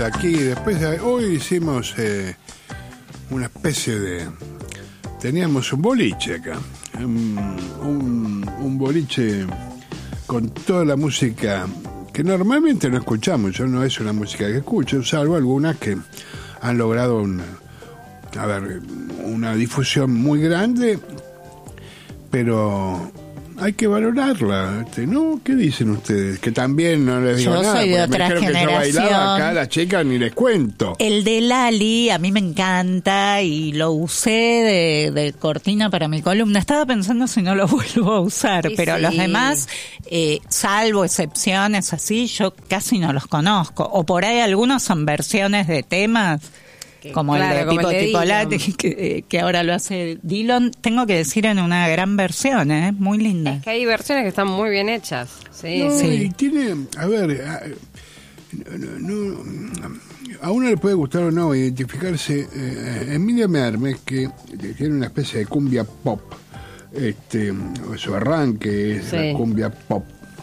aquí. Después hoy hicimos una especie de... Teníamos un boliche acá. Un boliche con toda la música que normalmente no escuchamos. Yo no es una música que escucho, salvo algunas que han logrado una difusión muy grande, pero hay que valorarla, ¿no? ¿Qué dicen ustedes? Que también no les digo yo nada. Soy de otra me generación. Que yo bailaba acá, las chicas ni les cuento. El de Lali a mí me encanta y lo usé de cortina para mi columna. Estaba pensando si no lo vuelvo a usar, pero los demás, salvo excepciones así, yo casi no los conozco. O por ahí algunos son versiones de temas, como el de Tipo Latte, que ahora lo hace Dillon, tengo que decir, en una gran versión, muy linda. Es que hay versiones que están muy bien hechas. Sí, no, sí. Y tiene, a uno le puede gustar o no identificarse. Emilia Mermes, que tiene una especie de cumbia pop, su arranque es la cumbia pop.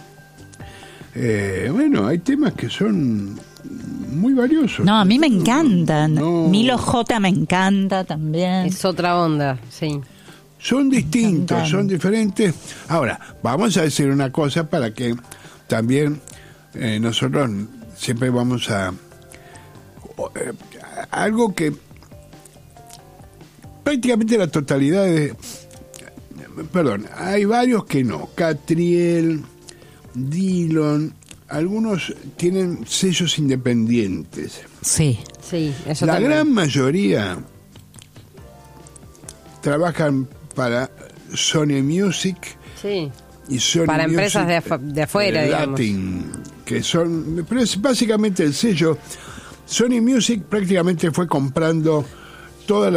Bueno, hay temas que son muy valiosos. No, a mí me encantan. Milo J me encanta también. Es otra onda, sí. Son distintos, son diferentes. Ahora, vamos a decir una cosa para que también nosotros siempre vamos a... algo que prácticamente la totalidad de... Perdón, hay varios que no. Catriel, Dillon... Algunos tienen sellos independientes. Sí. Sí, eso la también. gran mayoría trabajan para Sony Music. Sí. Y Sony para Music, empresas de afuera, Latin, que son... Pero es básicamente el sello. Sony Music prácticamente fue comprando todas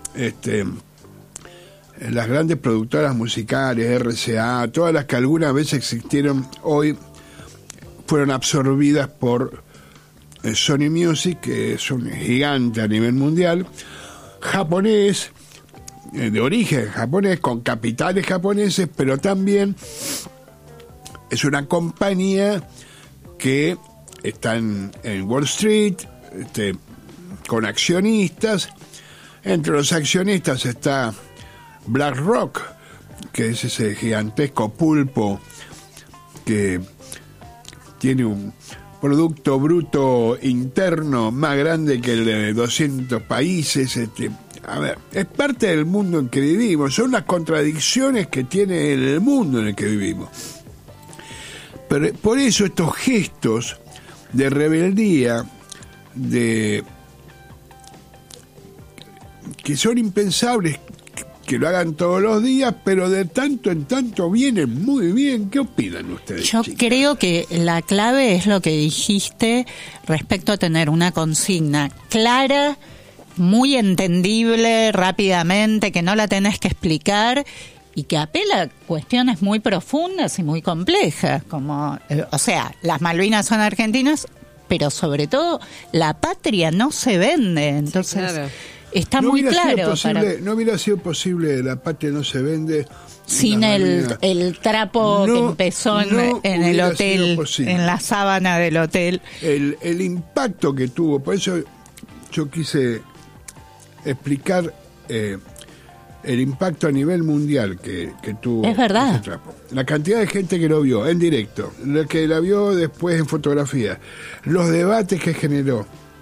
las grandes productoras musicales, RCA, todas las que alguna vez existieron, hoy fueron absorbidas por Sony Music, que es un gigante a nivel mundial, japonés, de origen japonés, con capitales japoneses, pero también es una compañía que está en Wall Street, con accionistas. Entre los accionistas está BlackRock, que es ese gigantesco pulpo que tiene un Producto Bruto Interno más grande que el de 200 países. A ver, es parte del mundo en que vivimos, son las contradicciones que tiene el mundo en el que vivimos. Pero por eso estos gestos de rebeldía, que son impensables que lo hagan todos los días, pero de tanto en tanto vienen muy bien. ¿Qué opinan ustedes, Yo chicas? creo que la clave es lo que dijiste respecto a tener una consigna clara, muy entendible rápidamente, que no la tenés que explicar y que apela a cuestiones muy profundas y muy complejas, como, o sea, las Malvinas son argentinas, pero sobre todo la patria no se vende, entonces... Sí, claro. Está muy claro. No hubiera sido posible, la patria no se vende sin el trapo que empezó en el hotel, en la sábana del hotel. El impacto que tuvo, por eso yo quise explicar el impacto a nivel mundial que tuvo. Es verdad. Ese trapo. La cantidad de gente que lo vio en directo, la que la vio después en fotografía, los debates que generó.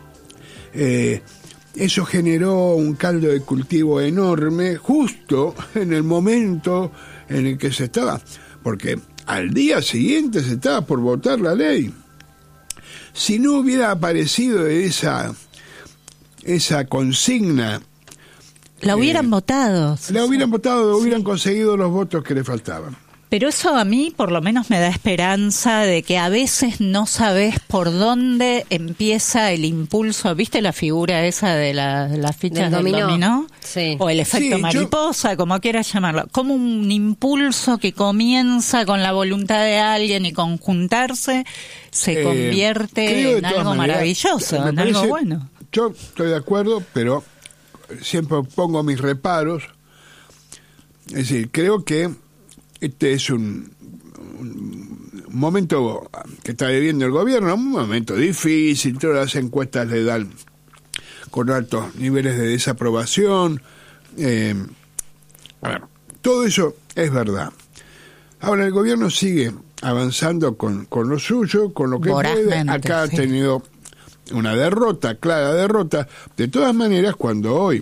Eso generó un caldo de cultivo enorme justo en el momento en el que se estaba, porque al día siguiente se estaba por votar la ley. Si no hubiera aparecido esa consigna, la hubieran votado. La hubieran votado, hubieran conseguido los votos que le faltaban. Pero eso a mí por lo menos me da esperanza de que a veces no sabes por dónde empieza el impulso. ¿Viste la figura esa de las fichas del dominó? Sí. O el efecto mariposa, como quieras llamarlo. Como un impulso que comienza con la voluntad de alguien y con juntarse se convierte en algo maravilloso, en algo bueno. Yo estoy de acuerdo, pero siempre pongo mis reparos. Es decir, creo que este es un momento que está viviendo el gobierno, un momento difícil, todas las encuestas le dan con altos niveles de desaprobación. A ver, todo eso es verdad. Ahora el gobierno sigue avanzando con lo suyo, con lo que puede. Acá ha tenido una derrota, clara derrota. De todas maneras, cuando hoy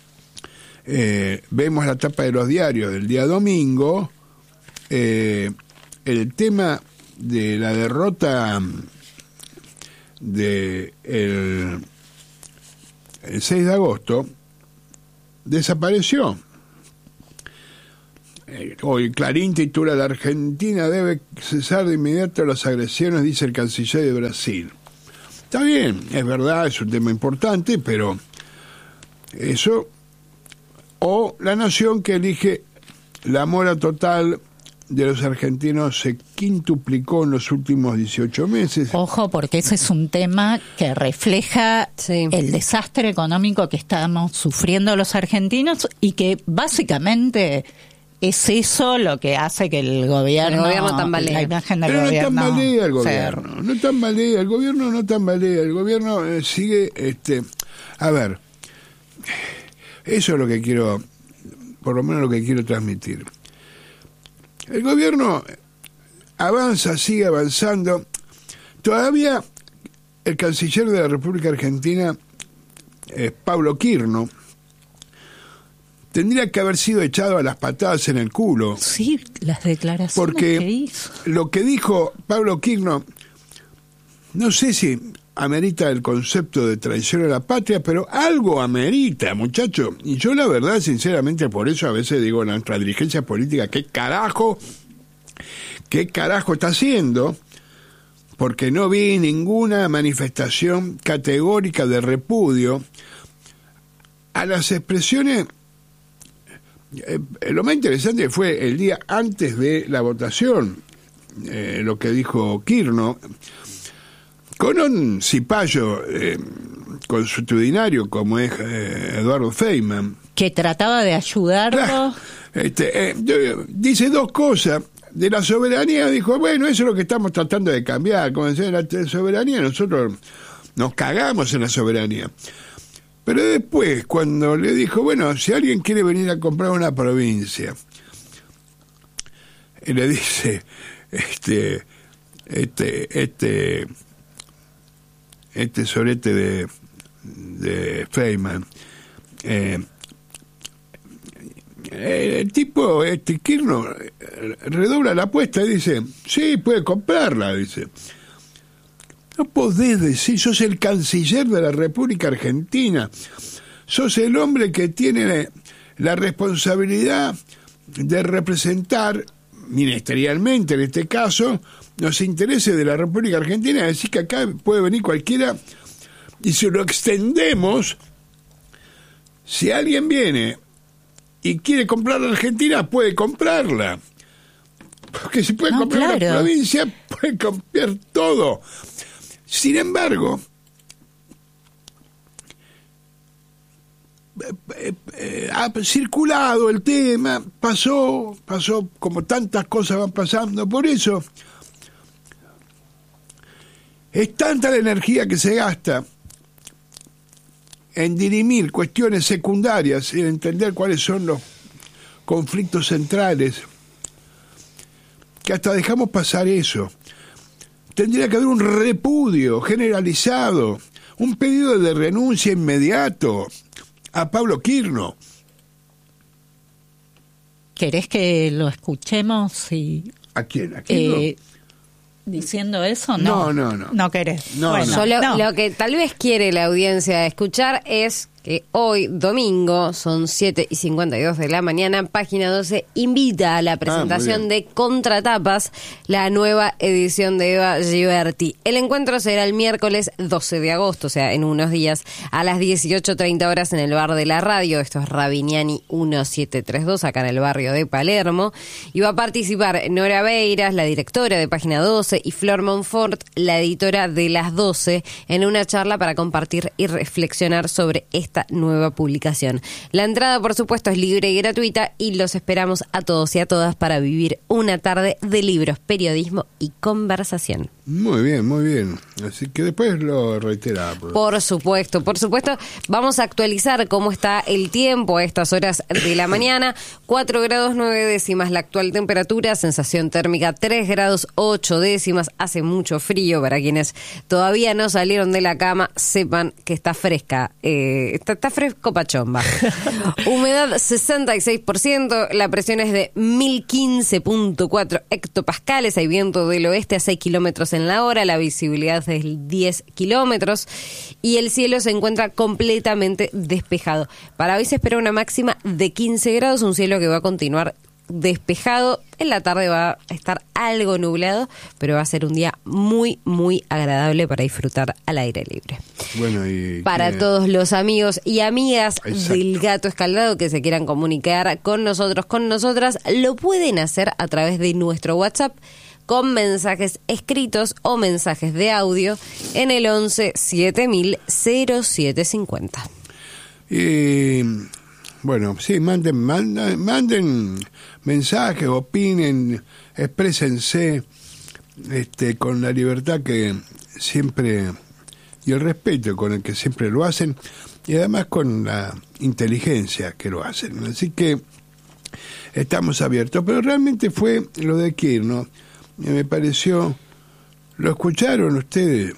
vemos la tapa de los diarios del día domingo, el tema de la derrota de el 6 de agosto desapareció. Hoy Clarín titula: la Argentina debe cesar de inmediato las agresiones, dice el canciller de Brasil. Está bien, es verdad, es un tema importante, pero eso, o la nación que elige la mora total de los argentinos se quintuplicó en los últimos 18 meses. Ojo, porque ese es un tema que refleja el desastre económico que estamos sufriendo los argentinos y que básicamente es eso lo que hace que el gobierno tambalee. La imagen del gobierno. No tambalea el gobierno. No tambalea el gobierno, no tambalea. El gobierno sigue. A ver, eso es lo que quiero, por lo menos lo que quiero transmitir. El gobierno avanza, sigue avanzando. Todavía el canciller de la República Argentina, Pablo Quirno, tendría que haber sido echado a las patadas en el culo. Sí, las declaraciones porque que hizo. Lo que dijo Pablo Quirno, no sé si amerita el concepto de traición a la patria, pero algo amerita, muchacho. Y yo la verdad, sinceramente, por eso a veces digo a nuestra dirigencia política, ¿qué carajo está haciendo? Porque no vi ninguna manifestación categórica de repudio a las expresiones. Lo más interesante fue el día antes de la votación, lo que dijo Quirno, con un cipayo consuetudinario como es Eduardo Feynman, que trataba de ayudarlo. Dice dos cosas. De la soberanía dijo, bueno, eso es lo que estamos tratando de cambiar. Como decía, la soberanía, nosotros nos cagamos en la soberanía. Pero después, cuando le dijo, bueno, si alguien quiere venir a comprar una provincia, y le dice, sorete de Feynman, el tipo, Quirno, redobla la apuesta y dice, sí, puede comprarla, dice. No podés decir, sos el canciller de la República Argentina, sos el hombre que tiene la responsabilidad de representar, ministerialmente en este caso, los intereses de la República Argentina, decir que acá puede venir cualquiera, y si lo extendemos, si alguien viene y quiere comprar la Argentina, puede comprarla. Porque si puede comprar la provincia, puede comprar todo. Sin embargo, ha circulado el tema, pasó como tantas cosas van pasando. Por eso es tanta la energía que se gasta en dirimir cuestiones secundarias, en entender cuáles son los conflictos centrales, que hasta dejamos pasar eso. Tendría que haber un repudio generalizado, un pedido de renuncia inmediato a Pablo Quirno. ¿Querés que lo escuchemos? ¿A quién? ¿A quién? ¿Diciendo eso? No. No querés. No, bueno, no. Lo que tal vez quiere la audiencia escuchar es que hoy, domingo, son 7:52 de la mañana, Página 12 invita a la presentación de Contratapas, la nueva edición de Eva Giberti. El encuentro será el miércoles 12 de agosto, o sea, en unos días, a las 18:30 horas en el bar de la radio. Esto es Rabiniani 1732, acá en el barrio de Palermo. Y va a participar Nora Beiras, la directora de Página 12, y Flor Monfort, la editora de Las 12, en una charla para compartir y reflexionar sobre este esta nueva publicación. La entrada, por supuesto, es libre y gratuita y los esperamos a todos y a todas para vivir una tarde de libros, periodismo y conversación. Muy bien, muy bien. Así que después lo reiteramos. Por supuesto. Vamos a actualizar cómo está el tiempo a estas horas de la mañana. 4 grados 9 décimas la actual temperatura, sensación térmica 3 grados 8 décimas. Hace mucho frío. Para quienes todavía no salieron de la cama, sepan que está fresca. Está fresco pachomba. Humedad 66%, la presión es de 1015.4 hectopascales. Hay viento del oeste a 6 kilómetros en la hora, la visibilidad es de 10 kilómetros y el cielo se encuentra completamente despejado. Para hoy se espera una máxima de 15 grados, un cielo que va a continuar despejado. En la tarde va a estar algo nublado, pero va a ser un día muy, muy agradable para disfrutar al aire libre. Bueno, y para todos los amigos y amigas del Gato Escaldado que se quieran comunicar con nosotros, con nosotras, lo pueden hacer a través de nuestro WhatsApp con mensajes escritos o mensajes de audio en el 11 7000 0750. Y bueno, sí, manden mensajes, opinen, exprésense con la libertad que siempre y el respeto con el que siempre lo hacen y además con la inteligencia que lo hacen. Así que estamos abiertos, pero realmente fue lo de Kirchner, me pareció, ¿lo escucharon ustedes?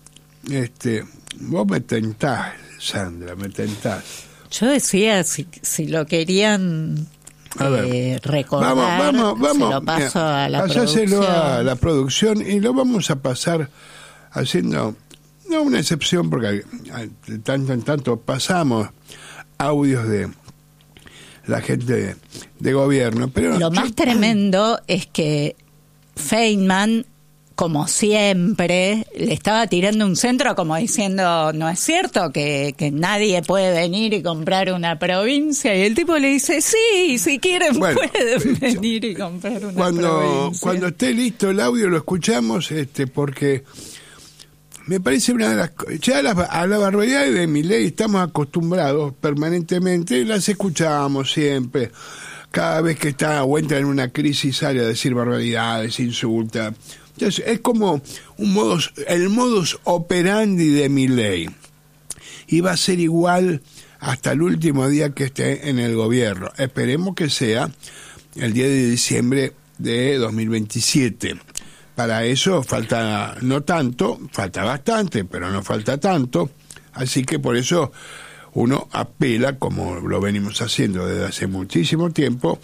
Vos me tentás, Sandra, me tentás. Yo decía, si lo querían recordar, vamos, se lo paso a la pasáselo producción. a la producción y lo vamos a pasar haciendo, no una excepción, porque de tanto en tanto pasamos audios de la gente de gobierno. Pero lo más tremendo es que Feynman, como siempre, le estaba tirando un centro como diciendo, no es cierto que nadie puede venir y comprar una provincia, y el tipo le dice, sí, si quieren pueden venir y comprar una provincia. Cuando esté listo el audio lo escuchamos, porque me parece una de las ya a la barbaridad de Milei estamos acostumbrados permanentemente, las escuchamos siempre. Cada vez que está o entra en una crisis sale a decir barbaridades, insulta. Entonces, es como el modus operandi de Milei. Y va a ser igual hasta el último día que esté en el gobierno. Esperemos que sea el 10 de diciembre de 2027. Para eso falta no tanto, falta bastante, pero no falta tanto. Así que por eso uno apela, como lo venimos haciendo desde hace muchísimo tiempo,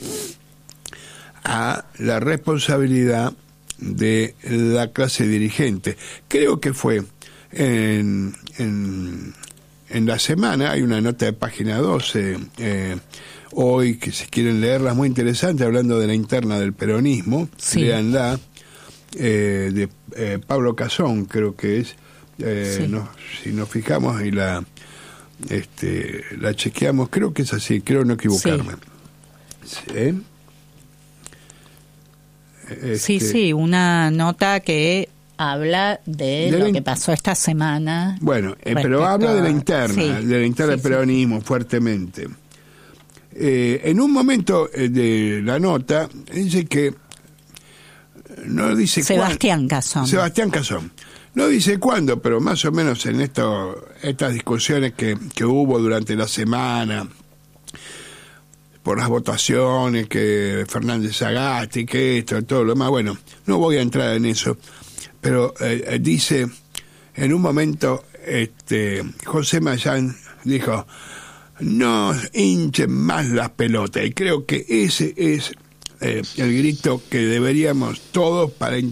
a la responsabilidad de la clase dirigente. Creo que fue en la semana, hay una nota de página 12 hoy, que si quieren leerla es muy interesante, hablando de la interna del peronismo, sí. Léanla, de Pablo Casón, creo que es, sí. Si nos fijamos y la chequeamos, creo que es así, creo no equivocarme. Sí. Sí, una nota que habla de lo que pasó esta semana. Bueno, pero habla de la interna, del peronismo fuertemente. En un momento de la nota dice que no dice Sebastián Casón. No dice cuándo, pero más o menos en estas discusiones que hubo durante la semana por las votaciones, que Fernández Sagasti, que esto, todo lo demás. Bueno, no voy a entrar en eso, pero dice, en un momento, José Mayán dijo, no hinchen más las pelotas, y creo que ese es el grito que deberíamos todos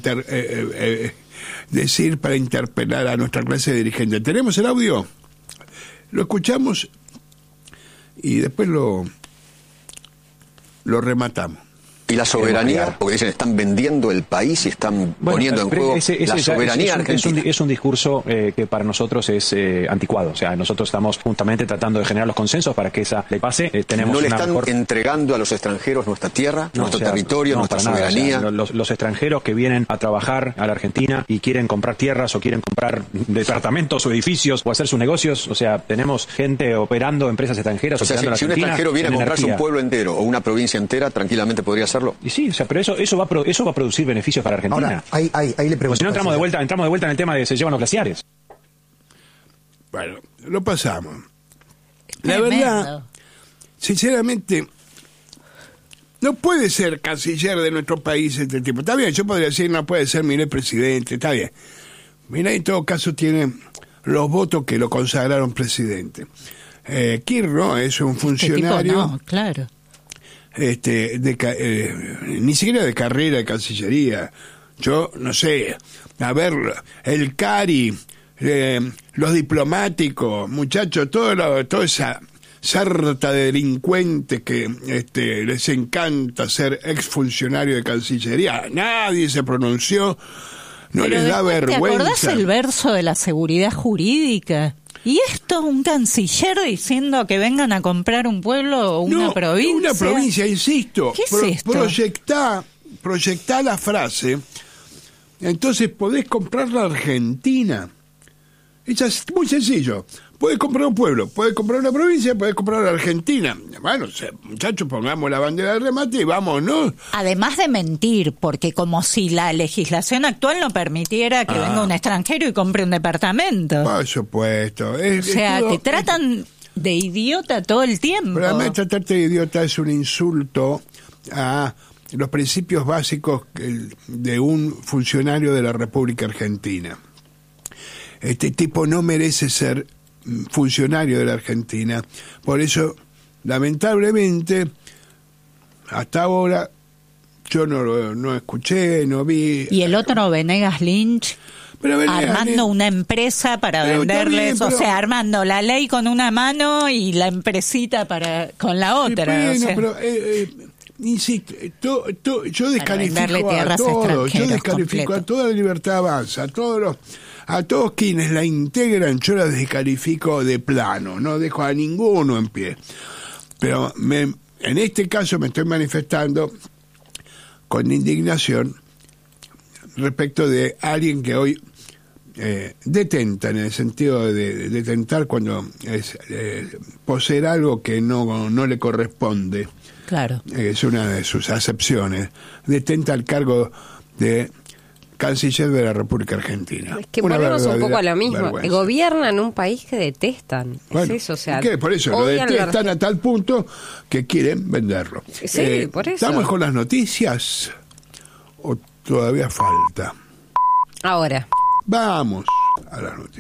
decir para interpelar a nuestra clase dirigente. ¿Tenemos el audio? Lo escuchamos y después lo rematamos. ¿Y la soberanía? Porque dicen, están vendiendo el país y están poniendo en juego la soberanía argentina. Es un discurso que para nosotros es anticuado. O sea, nosotros estamos justamente tratando de generar los consensos para que esa le pase. ¿No le están entregando a los extranjeros nuestra tierra, nuestro territorio, nuestra soberanía? Nada, o sea, los extranjeros que vienen a trabajar a la Argentina y quieren comprar tierras o quieren comprar departamentos o edificios o hacer sus negocios, o sea, tenemos gente operando, empresas extranjeras. O sea, si un extranjero viene a comprarse un pueblo entero o una provincia entera, tranquilamente podría hacerlo. Y sí, o sea, pero eso va a producir beneficios para Argentina. Ahora, ahí le pregunto. Si no entramos de vuelta en el tema de se llevan los glaciares. Bueno, lo pasamos. La verdad, sinceramente, no puede ser canciller de nuestro país este tipo. Está bien, yo podría decir, no puede ser Milei presidente, está bien. Milei en todo caso tiene los votos que lo consagraron presidente. Kirchner es un funcionario... Tipo no, claro. Ni siquiera de carrera de Cancillería. Yo no sé, a ver, el CARI, los diplomáticos, muchachos, toda esa sarta de delincuentes que les encanta ser exfuncionario de Cancillería, nadie se pronunció, no pero les da vergüenza. ¿Te acordás el verso de la seguridad jurídica? ¿Y esto un canciller diciendo que vengan a comprar un pueblo o una provincia? Una provincia, insisto. ¿Qué es esto? Proyectá la frase, entonces podés comprar la Argentina. Es muy sencillo. Podés comprar un pueblo, podés comprar una provincia, podés comprar la Argentina. Bueno, muchachos, pongamos la bandera de remate y vámonos. Además de mentir, porque como si la legislación actual no permitiera que venga un extranjero y compre un departamento. Por supuesto. O sea, te tratan de idiota todo el tiempo. Pero además tratarte de idiota es un insulto a los principios básicos de un funcionario de la República Argentina. Este tipo no merece ser funcionario de la Argentina. Por eso, lamentablemente, hasta ahora yo no escuché, no vi. Y el otro, Venegas Lynch, armando una empresa para venderles, o sea, armando la ley con una mano y la empresita con la otra. Bueno, o sea. pero insisto, yo descalifico a todos, yo descalifico a toda la Libertad Avanza, a todos quienes la integran, yo la descalifico de plano, no dejo a ninguno en pie. Pero en este caso me estoy manifestando con indignación respecto de alguien que hoy detenta, en el sentido de detentar cuando es poseer algo que no le corresponde. Claro. Es una de sus acepciones. Detenta el cargo de canciller de la República Argentina. Es que ponemos un poco a lo mismo. Gobiernan un país que detestan. Bueno, es eso, o sea, ¿qué? Por eso lo detestan a tal punto que quieren venderlo. Sí, por eso. ¿Estamos con las noticias o todavía falta? Ahora. Vamos a las noticias.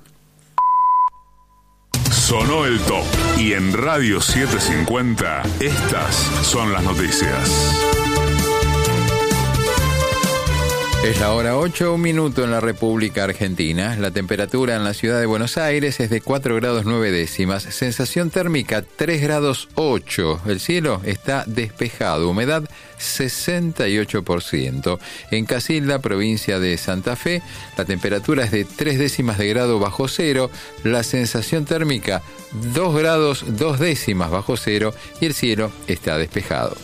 Sonó el top y en Radio 750 estas son las noticias. Es la hora 8, 1 minuto en la República Argentina. La temperatura en la ciudad de Buenos Aires es de 4 grados 9 décimas. Sensación térmica 3 grados 8. El cielo está despejado. Humedad 68%. En Casilda, provincia de Santa Fe, la temperatura es de 3 décimas de grado bajo cero. La sensación térmica 2 grados 2 décimas bajo cero. Y el cielo está despejado.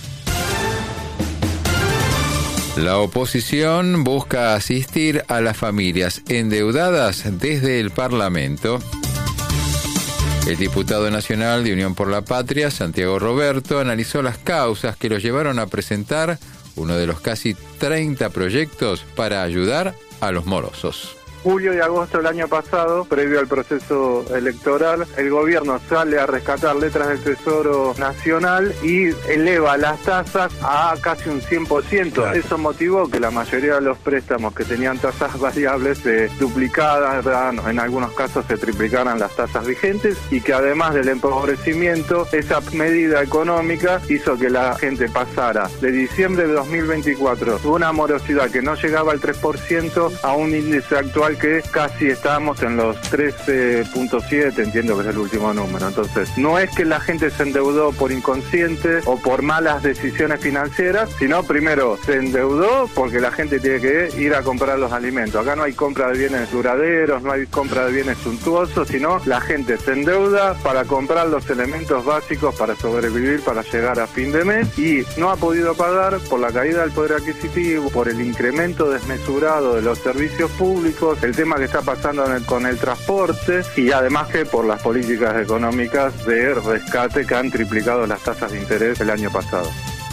La oposición busca asistir a las familias endeudadas desde el Parlamento. El diputado nacional de Unión por la Patria, Santiago Roberto, analizó las causas que los llevaron a presentar uno de los casi 30 proyectos para ayudar a los morosos. Julio y agosto del año pasado, previo al proceso electoral, el gobierno sale a rescatar letras del Tesoro Nacional y eleva las tasas a casi un 100%. Claro. Eso motivó que la mayoría de los préstamos que tenían tasas variables se duplicaran, en algunos casos se triplicaran las tasas vigentes, y que además del empobrecimiento, esa medida económica hizo que la gente pasara de diciembre de 2024 de una morosidad que no llegaba al 3% a un índice actual mensual que casi estamos en los 13.7, entiendo que es el último número. Entonces, no es que la gente se endeudó por inconsciente o por malas decisiones financieras, sino primero se endeudó porque la gente tiene que ir a comprar los alimentos. Acá no hay compra de bienes duraderos, no hay compra de bienes suntuosos, sino la gente se endeuda para comprar los elementos básicos para sobrevivir, para llegar a fin de mes, y no ha podido pagar por la caída del poder adquisitivo, por el incremento desmesurado de los servicios públicos, el tema que está pasando con el transporte, y además que por las políticas económicas de rescate que han triplicado las tasas de interés el año pasado.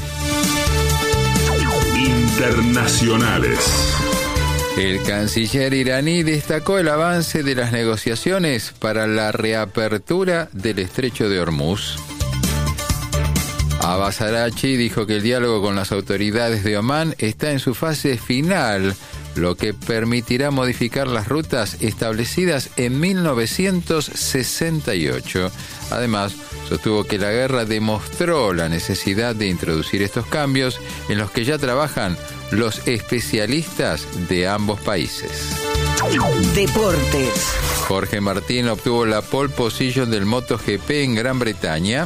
Internacionales. El canciller iraní destacó el avance de las negociaciones para la reapertura del estrecho de Hormuz. Abbas Araghchi dijo que el diálogo con las autoridades de Omán está en su fase final, lo que permitirá modificar las rutas establecidas en 1968. Además, sostuvo que la guerra demostró la necesidad de introducir estos cambios en los que ya trabajan los especialistas de ambos países. Deportes. Jorge Martín obtuvo la pole position del MotoGP en Gran Bretaña.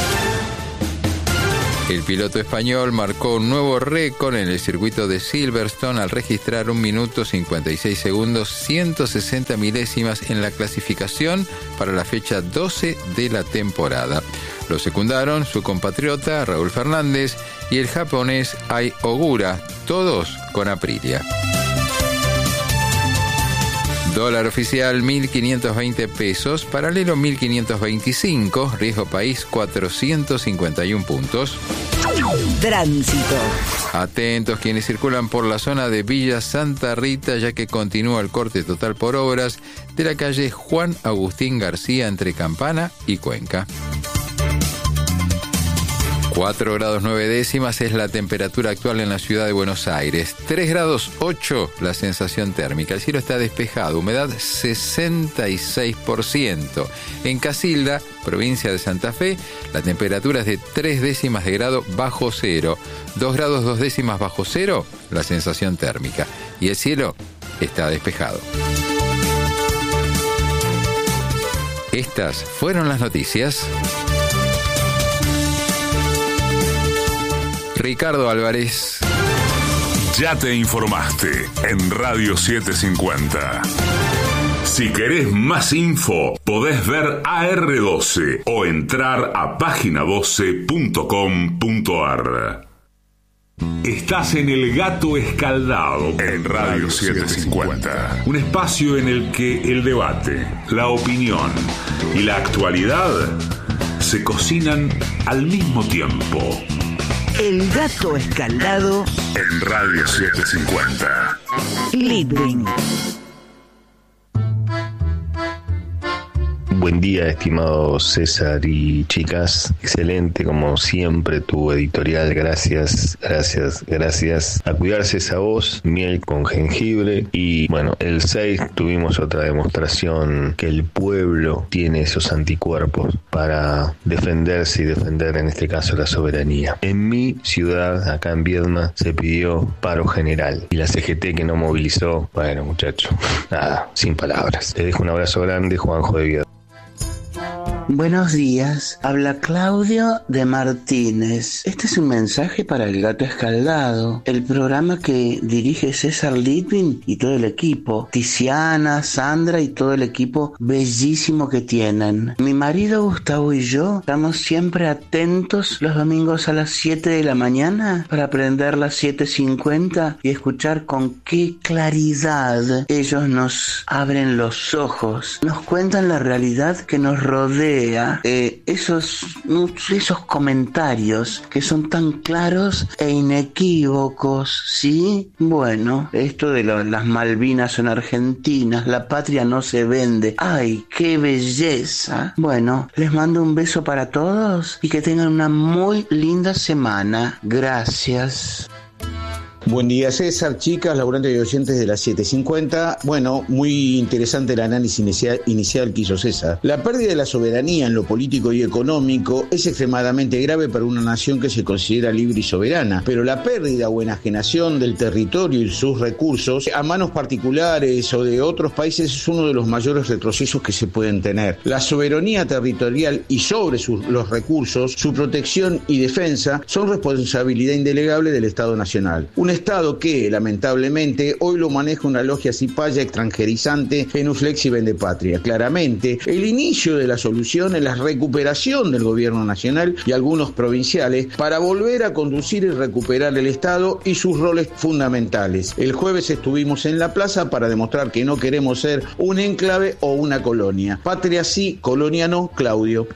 El piloto español marcó un nuevo récord en el circuito de Silverstone al registrar 1 minuto 56 segundos 160 milésimas en la clasificación para la fecha 12 de la temporada. Lo secundaron su compatriota Raúl Fernández y el japonés Ai Ogura, todos con Aprilia. Dólar oficial 1.520 pesos, paralelo 1.525, riesgo país 451 puntos. Tránsito. Atentos quienes circulan por la zona de Villa Santa Rita, ya que continúa el corte total por obras de la calle Juan Agustín García entre Campana y Cuenca. 4 grados 9 décimas es la temperatura actual en la ciudad de Buenos Aires. 3 grados 8 la sensación térmica. El cielo está despejado, humedad 66%. En Casilda, provincia de Santa Fe, la temperatura es de 3 décimas de grado bajo cero. 2 grados 2 décimas bajo cero la sensación térmica. Y el cielo está despejado. Estas fueron las noticias. Ricardo Álvarez. Ya te informaste en Radio 750. Si querés más info, podés ver AR12 o entrar a página12.com.ar. Estás en El Gato Escaldado en Radio 750. Un espacio en el que el debate, la opinión y la actualidad se cocinan al mismo tiempo. El Gato Escaldado en Radio 750. Living. Buen día, estimado César y chicas. Excelente, como siempre, tu editorial. Gracias. A cuidarse esa voz, miel con jengibre. Y bueno, el 6 tuvimos otra demostración que el pueblo tiene esos anticuerpos para defenderse y defender, en este caso, la soberanía. En mi ciudad, acá en Viedma, se pidió paro general. Y la CGT que no movilizó, bueno, muchacho, nada, sin palabras. Les dejo un abrazo grande, Juanjo de Viedma. Buenos días, habla Claudio de Martínez. Este es un mensaje para El Gato Escaldado, el programa que dirige César Litvin y todo el equipo, Tiziana, Sandra y todo el equipo bellísimo que tienen. Mi marido Gustavo y yo estamos siempre atentos los domingos a las 7 de la mañana para aprender las 7:50 y escuchar con qué claridad ellos nos abren los ojos, nos cuentan la realidad que nos rodea. Esos comentarios que son tan claros e inequívocos, ¿sí? Bueno, esto de las Malvinas son argentinas, la patria no se vende. ¡Ay, qué belleza! Bueno, les mando un beso para todos y que tengan una muy linda semana. Gracias. Buen día, César, chicas, laburantes y oyentes de las 7:50. Bueno, muy interesante el análisis inicial que hizo César. La pérdida de la soberanía en lo político y económico es extremadamente grave para una nación que se considera libre y soberana, pero la pérdida o enajenación del territorio y sus recursos a manos particulares o de otros países es uno de los mayores retrocesos que se pueden tener. La soberanía territorial y sobre los recursos, su protección y defensa son responsabilidad indelegable del Estado Nacional. Un Estado que, lamentablemente, hoy lo maneja una logia cipaya extranjerizante, genuflex y vendepatria. Claramente, el inicio de la solución es la recuperación del gobierno nacional y algunos provinciales para volver a conducir y recuperar el Estado y sus roles fundamentales. El jueves estuvimos en la plaza para demostrar que no queremos ser un enclave o una colonia. Patria sí, colonia no, Claudio.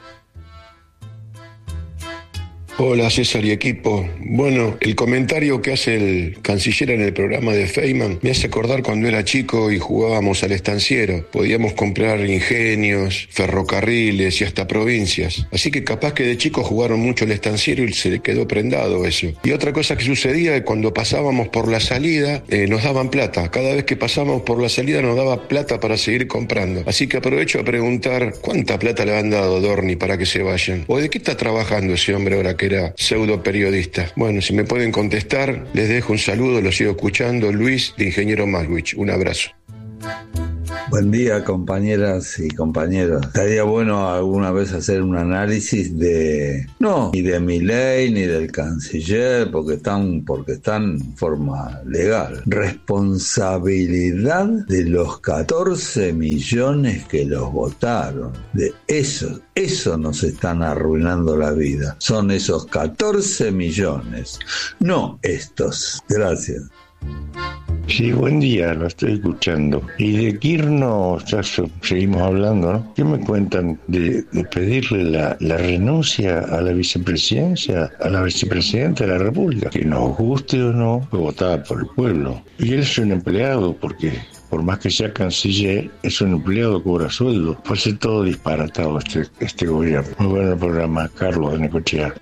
Hola César y equipo. Bueno, el comentario que hace el canciller en el programa de Feynman me hace acordar cuando era chico y jugábamos al estanciero. Podíamos comprar ingenios, ferrocarriles y hasta provincias. Así que capaz que de chicos jugaron mucho al estanciero y se le quedó prendado eso. Y otra cosa que sucedía, cuando pasábamos por la salida, nos daban plata. Cada vez que pasábamos por la salida nos daba plata para seguir comprando. Así que aprovecho a preguntar, ¿cuánta plata le han dado a Dorni para que se vayan? ¿O de qué está trabajando ese hombre ahora que era pseudo periodista? Bueno, si me pueden contestar, les dejo un saludo, lo sigo escuchando. Luis, de Ingeniero Malwich. Un abrazo. Buen día, compañeras y compañeros. Estaría bueno alguna vez hacer un análisis no, ni de Milei ni del canciller, porque están en forma legal. Responsabilidad de los 14 millones que los votaron. De eso nos están arruinando la vida. Son esos 14 millones, no estos. Gracias. Sí, buen día, lo estoy escuchando. Y de Kirchner ya seguimos hablando, ¿no? ¿Qué me cuentan de pedirle la renuncia a la vicepresidencia, a la vicepresidenta de la República? Que nos guste o no, fue votada por el pueblo. Y él es un empleado, porque por más que sea canciller, es un empleado, cobra sueldo. Puede ser todo disparatado este gobierno. Muy bueno el programa, Carlos de Necochea.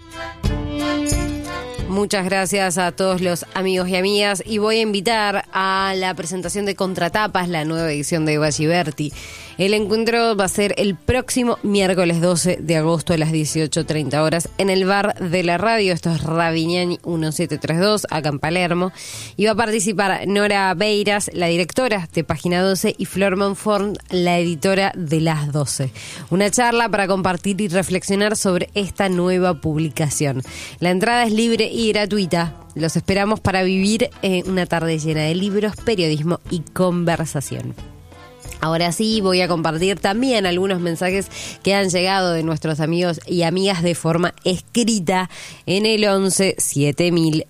Muchas gracias a todos los amigos y amigas, y voy a invitar a la presentación de Contratapas, la nueva edición de Eva Giberti. El encuentro va a ser el próximo miércoles 12 de agosto a las 18:30 horas en el bar de la radio. Esto es Ravignani 1732, acá en Palermo. Y va a participar Nora Beiras, la directora de Página 12, y Flor Monfort, la editora de Las 12. Una charla para compartir y reflexionar sobre esta nueva publicación. La entrada es libre y gratuita. Los esperamos para vivir una tarde llena de libros, periodismo y conversación. Ahora sí, voy a compartir también algunos mensajes que han llegado de nuestros amigos y amigas de forma escrita en el 11 7000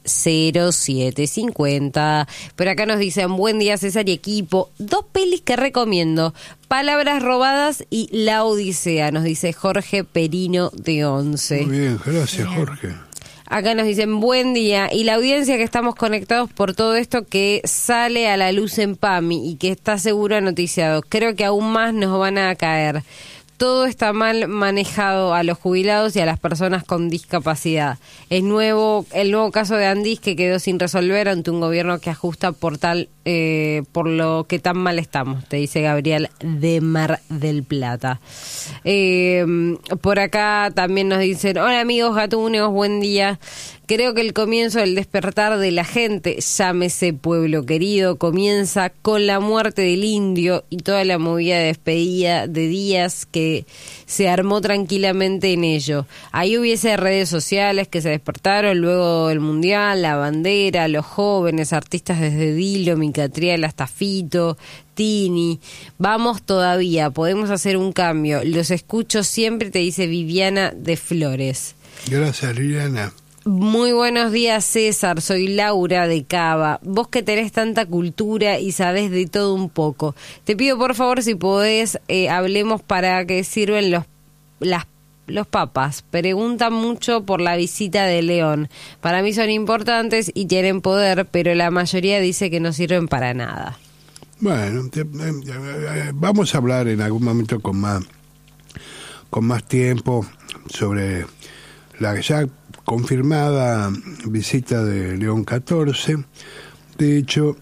0750. Por acá nos dicen: buen día César y equipo, 2 pelis que recomiendo: Palabras robadas y La Odisea, nos dice Jorge Perino de 11. Muy bien, gracias Jorge. Acá nos dicen: buen día, y la audiencia que estamos conectados por todo esto que sale a la luz en PAMI y que está seguro noticiado. Creo que aún más nos van a caer. Todo está mal manejado a los jubilados y a las personas con discapacidad. El nuevo caso de Andis que quedó sin resolver ante un gobierno que ajusta por lo que tan mal estamos, te dice Gabriel de Mar del Plata. Por acá también nos dicen: hola amigos gatuneos, buen día. Creo que el comienzo del despertar de la gente, llámese pueblo querido, comienza con la muerte del indio y toda la movida de despedida de Díaz que se armó tranquilamente en ello. Ahí hubiese redes sociales que se despertaron luego del Mundial, la bandera, los jóvenes, artistas desde Dilo, Micatrial hasta Fito, Tini. Vamos todavía, podemos hacer un cambio. Los escucho siempre, te dice Viviana de Flores. Gracias, Liliana. Muy buenos días, César. Soy Laura de Cava. Vos que tenés tanta cultura y sabés de todo un poco, te pido por favor, si podés, hablemos para qué sirven los papas. Preguntan mucho por la visita de León. Para mí son importantes y tienen poder, pero la mayoría dice que no sirven para nada. Bueno, vamos a hablar en algún momento con más tiempo sobre la ya confirmada visita de León XIV. De hecho,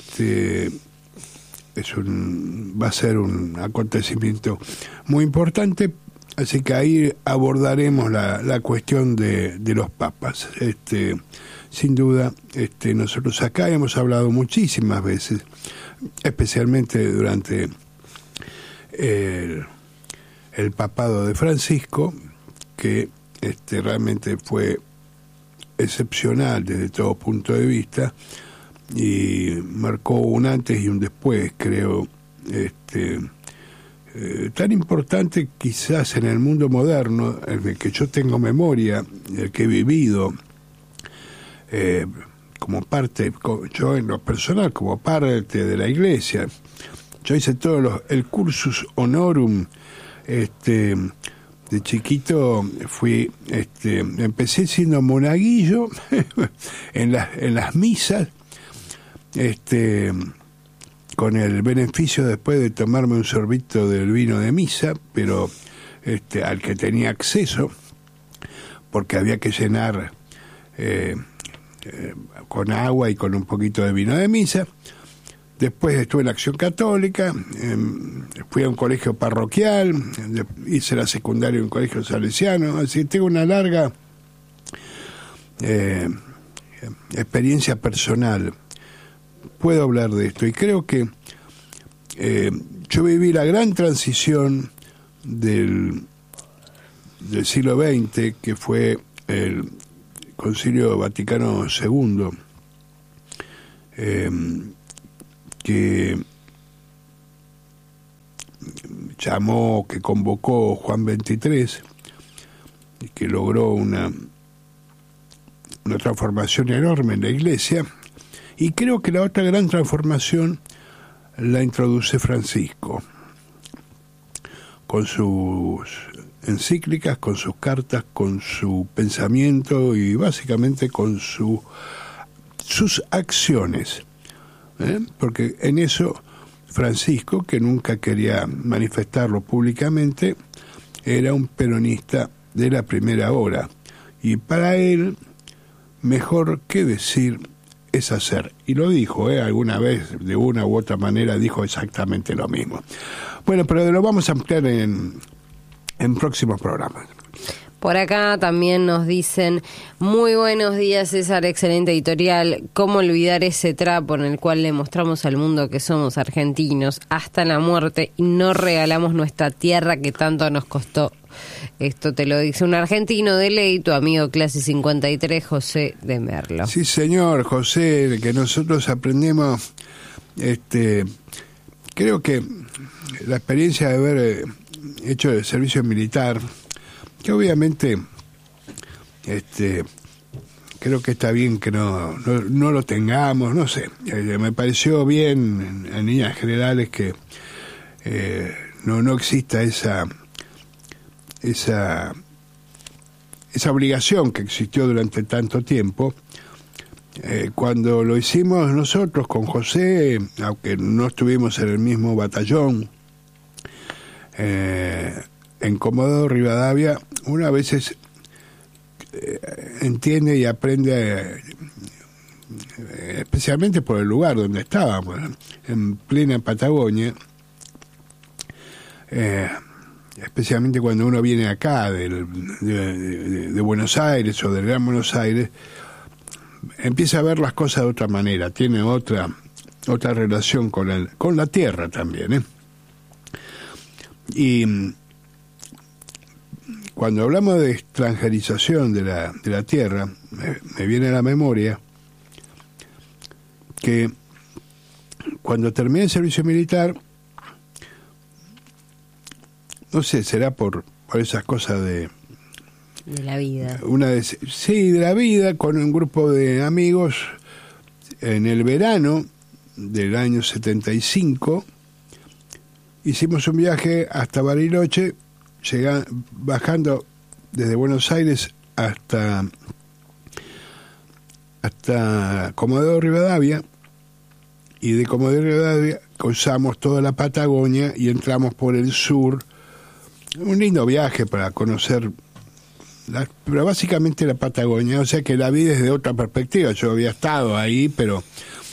va a ser un acontecimiento muy importante, así que ahí abordaremos la cuestión de los papas. Sin duda, nosotros acá hemos hablado muchísimas veces, especialmente durante el papado de Francisco, que realmente fue excepcional desde todo punto de vista y marcó un antes y un después, creo, tan importante quizás en el mundo moderno, en el que yo tengo memoria, el que he vivido como parte, yo en lo personal, como parte de la Iglesia. Yo hice el cursus honorum, de chiquito fui, empecé siendo monaguillo en las misas, con el beneficio después de tomarme un sorbito del vino de misa, pero al que tenía acceso, porque había que llenar con agua y con un poquito de vino de misa. Después estuve en la Acción Católica, fui a un colegio parroquial, hice la secundaria en un colegio salesiano, así que tengo una larga experiencia personal. Puedo hablar de esto y creo que yo viví la gran transición del siglo XX, que fue el Concilio Vaticano II, que que convocó Juan XXIII y que logró una transformación enorme en la Iglesia. Y creo que la otra gran transformación la introduce Francisco, con sus encíclicas, con sus cartas, con su pensamiento y básicamente con sus acciones. Porque en eso Francisco, que nunca quería manifestarlo públicamente, era un peronista de la primera hora. Y para él, mejor que decir es hacer. Y lo dijo, alguna vez, de una u otra manera, dijo exactamente lo mismo. Bueno, pero lo vamos a ampliar en próximos programas. Por acá también nos dicen: muy buenos días, César, excelente editorial. ¿Cómo olvidar ese trapo en el cual le mostramos al mundo que somos argentinos hasta la muerte y no regalamos nuestra tierra que tanto nos costó? Esto te lo dice un argentino de ley, tu amigo clase 53, José de Merlo. Sí, señor, José, de que nosotros aprendemos, creo que la experiencia de haber hecho el servicio militar, que obviamente creo que está bien que no lo tengamos, no sé, me pareció bien en líneas generales que no exista esa obligación que existió durante tanto tiempo. Cuando lo hicimos nosotros con José, aunque no estuvimos en el mismo batallón, en Comodoro Rivadavia, uno a veces entiende y aprende, especialmente por el lugar donde estábamos, en plena Patagonia, especialmente cuando uno viene acá de Buenos Aires o del Gran Buenos Aires, empieza a ver las cosas de otra manera, tiene otra relación con la tierra también, Y cuando hablamos de extranjerización de la tierra, me viene a la memoria que cuando terminé el servicio militar, no sé, será por esas cosas de la vida. De la vida, con un grupo de amigos, en el verano del año 75, hicimos un viaje hasta Bariloche, bajando desde Buenos Aires hasta Comodoro Rivadavia, y de Comodoro Rivadavia cruzamos toda la Patagonia y entramos por el sur. Un lindo viaje para conocer pero básicamente la Patagonia, o sea que la vi desde otra perspectiva. Yo había estado ahí, pero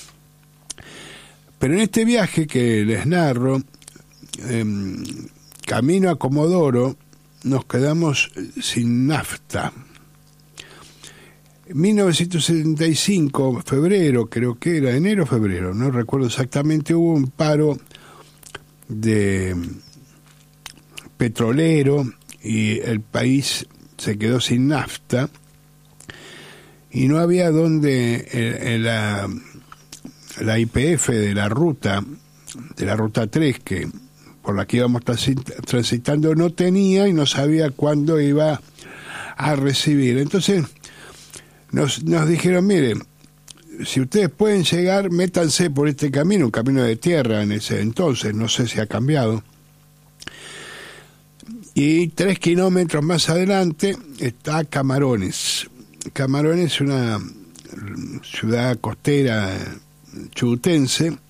en este viaje que les narro, camino a Comodoro, nos quedamos sin nafta. 1975, febrero, creo que era, enero o febrero, no recuerdo exactamente, hubo un paro de petrolero y el país se quedó sin nafta y no había donde la YPF de la ruta 3, que por la que íbamos transitando, no tenía y no sabía cuándo iba a recibir. Entonces nos dijeron, miren, si ustedes pueden llegar, métanse por este camino, un camino de tierra en ese entonces, no sé si ha cambiado. Y 3 kilómetros más adelante está Camarones. Camarones es una ciudad costera chubutense,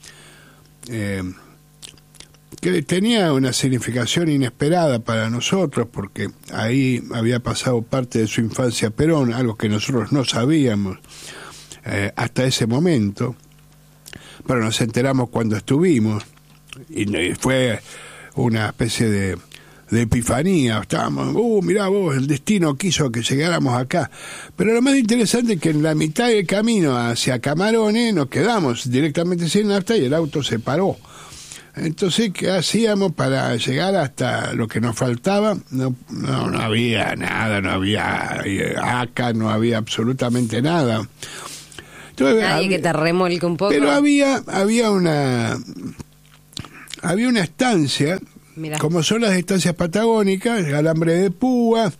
que tenía una significación inesperada para nosotros, porque ahí había pasado parte de su infancia Perón, algo que nosotros no sabíamos hasta ese momento, pero nos enteramos cuando estuvimos, y fue una especie de epifanía. Estábamos, mirá vos, el destino quiso que llegáramos acá. Pero lo más interesante es que en la mitad del camino hacia Camarones nos quedamos directamente sin nafta y el auto se paró. Entonces, ¿qué hacíamos para llegar hasta lo que nos faltaba? No había nada, no había ACA, no había absolutamente nada. Entonces, nadie que te remolque un poco. Pero había una estancia, mirá, como son las estancias patagónicas, el alambre de púa,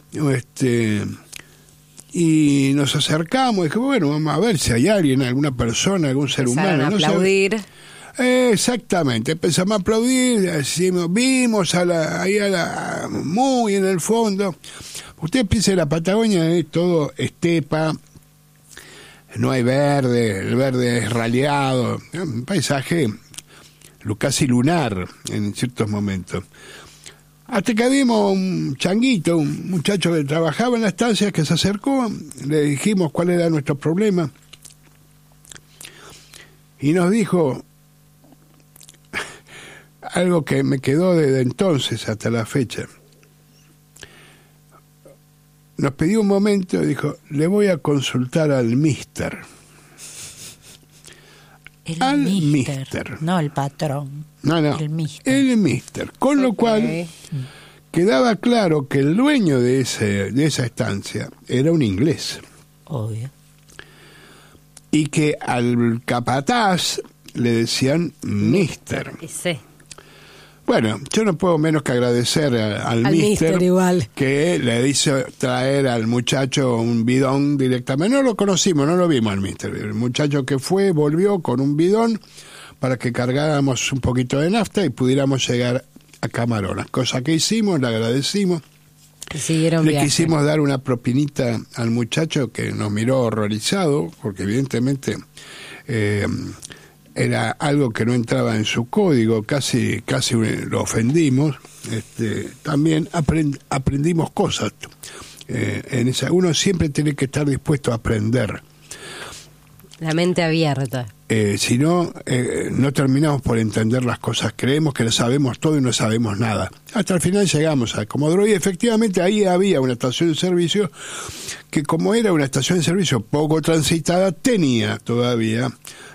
y nos acercamos y dijimos, bueno, vamos a ver si hay alguien, alguna persona, algún ser humano. A aplaudir. Exactamente, empezamos a aplaudir, decimos, vimos muy en el fondo. Usted piensa, la Patagonia es todo estepa, no hay verde, el verde es raleado, un paisaje casi lunar en ciertos momentos. Hasta que vimos un changuito, un muchacho que trabajaba en la estancia, que se acercó, le dijimos cuál era nuestro problema y nos dijo algo que me quedó desde entonces hasta la fecha. Nos pidió un momento y dijo, le voy a consultar al mister. El mister, no el patrón. No, el mister. Con lo cual quedaba claro que el dueño de esa estancia era un inglés. Obvio. Y que al capataz le decían mister. Sí. Bueno, yo no puedo menos que agradecer al mister igual, que le hizo traer al muchacho un bidón directamente. No lo conocimos, no lo vimos al mister. El muchacho que fue, volvió con un bidón para que cargáramos un poquito de nafta y pudiéramos llegar a Camarones. Cosa que hicimos, le agradecimos. Le quisimos dar una propinita al muchacho, que nos miró horrorizado, porque evidentemente era algo que no entraba en su código, casi lo ofendimos. También aprendimos cosas. Uno siempre tiene que estar dispuesto a aprender. La mente abierta. Si no, no terminamos por entender las cosas. Creemos que lo sabemos todo y no sabemos nada. Hasta el final llegamos a Comodoro y efectivamente ahí había una estación de servicio que, como era una estación de servicio poco transitada, tenía todavía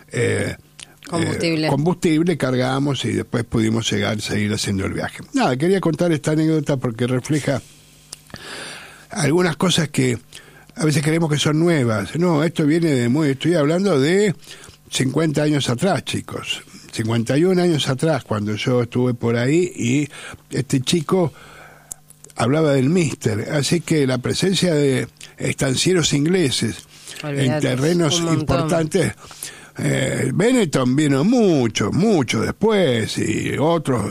combustible, cargamos y después pudimos seguir haciendo el viaje. Nada, quería contar esta anécdota porque refleja algunas cosas que a veces creemos que son nuevas. No, esto viene estoy hablando de 50 años atrás, chicos. 51 años atrás, cuando yo estuve por ahí y este chico hablaba del mister. Así que la presencia de estancieros ingleses en terrenos importantes. Benetton vino mucho después, y otros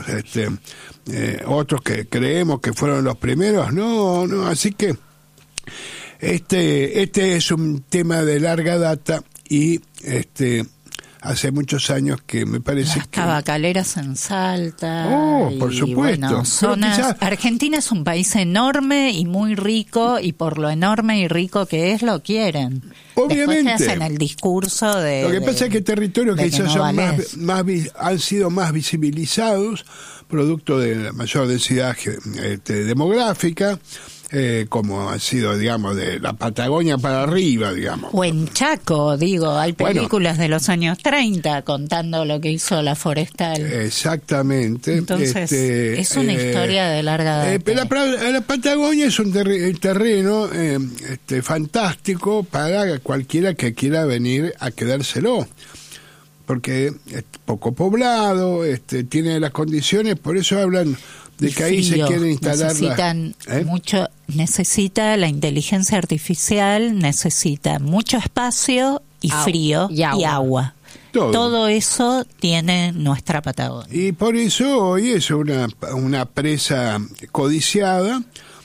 que creemos que fueron los primeros, no, así que este es un tema de larga data y hace muchos años que me parece las tabacaleras en Salta. Por supuesto. Bueno, Argentina es un país enorme y muy rico, y por lo enorme y rico que es, lo quieren. Obviamente. Después hacen el discurso de... Lo que pasa es que territorios que quizás son han sido más visibilizados, producto de la mayor densidad demográfica, como ha sido, digamos, de la Patagonia para arriba, digamos. O en Chaco, digo, hay películas de los años 30 contando lo que hizo la Forestal. Exactamente. Entonces, es una historia de larga data. La Patagonia es un terreno fantástico para cualquiera que quiera venir a quedárselo, porque es poco poblado, tiene las condiciones, por eso hablan de que ahí se quieren instalar necesita la inteligencia artificial, necesita mucho espacio y frío y agua. Todo eso tiene nuestra Patagonia. Y por eso hoy es una presa codiciada,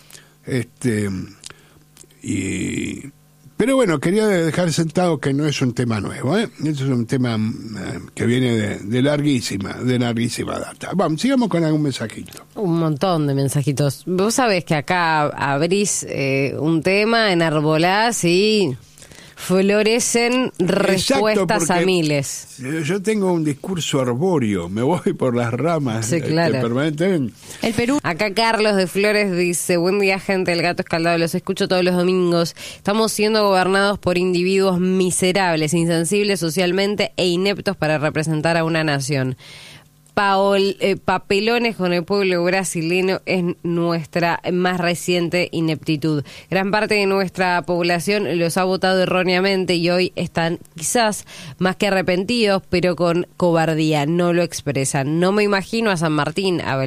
pero bueno, quería dejar sentado que no es un tema nuevo, Este es un tema que viene de larguísima data. Vamos, sigamos con algún mensajito. Un montón de mensajitos. Vos sabés que acá abrís un tema, enarbolás y florecen respuestas a miles. Yo tengo un discurso arbóreo, me voy por las ramas permanentemente. El Perú. Acá Carlos de Flores dice: buen día, gente del Gato Escaldado, los escucho todos los domingos. Estamos siendo gobernados por individuos miserables, insensibles socialmente e ineptos para representar a una nación. Papelones con el pueblo brasileño es nuestra más reciente ineptitud. Gran parte de nuestra población los ha votado erróneamente y hoy están quizás más que arrepentidos, pero con cobardía no lo expresan. No me imagino a San Martín, a